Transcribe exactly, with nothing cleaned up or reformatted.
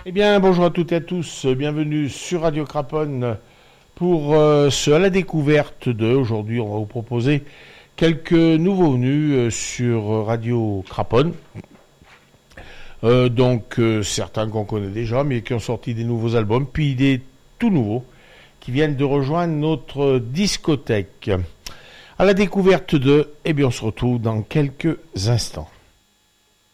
Eh bien, bonjour à toutes et à tous, bienvenue sur Radio Craponne pour euh, ce à la découverte de. Aujourd'hui, on va vous proposer quelques nouveaux venus euh, sur Radio Craponne. Euh, donc, euh, certains qu'on connaît déjà, mais qui ont sorti des nouveaux albums, puis des tout nouveaux qui viennent de rejoindre notre discothèque. À la découverte de, eh bien, on se retrouve dans quelques instants.